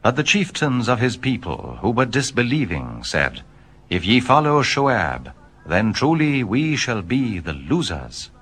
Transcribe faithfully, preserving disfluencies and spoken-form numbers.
But the chieftains of his people, who were disbelieving, said, If ye follow Shoab, then truly we shall be the losers.